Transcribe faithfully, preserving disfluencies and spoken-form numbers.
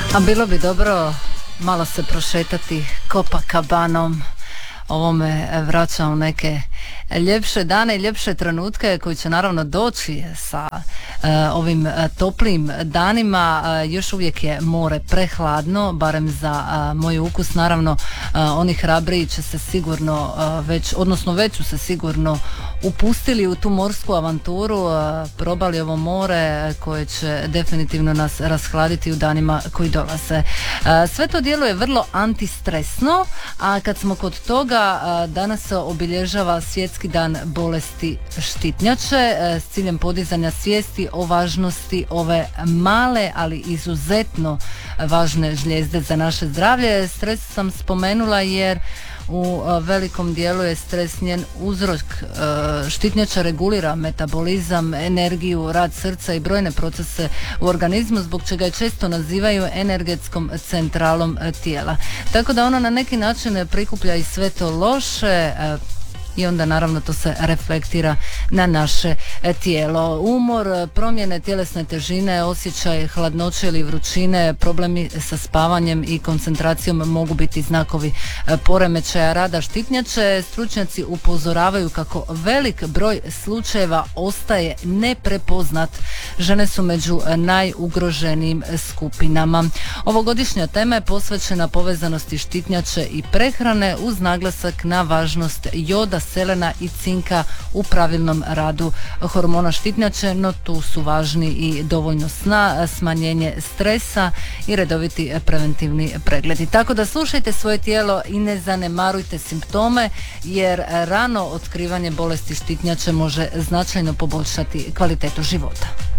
A bilo bi dobro malo se prošetati Copacabanom. Ovo me vraća u neke ljepše dane i ljepše trenutke koji će naravno doći sa uh, ovim uh, toplim danima. Uh, još uvijek je more prehladno, barem za uh, moj ukus. Naravno, uh, oni hrabriji će se sigurno uh, već, odnosno već su se sigurno upustili u tu morsku avanturu, uh, probali ovo more koje će definitivno nas rashladiti u danima koji dolaze. Uh, sve to djeluje vrlo antistresno, a kad smo kod toga, uh, danas se obilježava Svjetski dan bolesti štitnjače s ciljem podizanja svijesti o važnosti ove male, ali izuzetno važne žlijezde za naše zdravlje. Stres sam spomenula jer u velikom dijelu je stres njen uzrok. Štitnjača regulira metabolizam, energiju, rad srca i brojne procese u organizmu, zbog čega je često nazivaju energetskom centralom tijela. Tako da ona na neki način prikuplja i sve to loše i onda naravno to se reflektira na naše tijelo. Umor, promjene tjelesne težine, osjećaj hladnoće ili vrućine, problemi sa spavanjem i koncentracijom mogu biti znakovi poremećaja rada štitnjače. Stručnjaci upozoravaju kako velik broj slučajeva ostaje neprepoznat. Žene su među najugroženijim skupinama. Ovogodišnja tema je posvećena povezanosti štitnjače i prehrane uz naglasak na važnost joda, selena i cinka u pravilnom radu hormona štitnjače, no tu su važni i dovoljno sna, smanjenje stresa i redoviti preventivni pregledi. Tako da slušajte svoje tijelo i ne zanemarujte simptome, jer rano otkrivanje bolesti štitnjače može značajno poboljšati kvalitetu života.